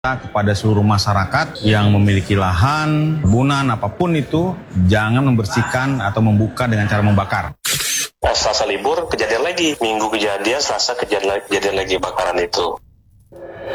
kepada seluruh masyarakat yang memiliki lahan, kebunan apapun itu, jangan membersihkan atau membuka dengan cara membakar. Selasa libur kejadian lagi, Minggu kejadian, Selasa kejadian lagi bakaran itu.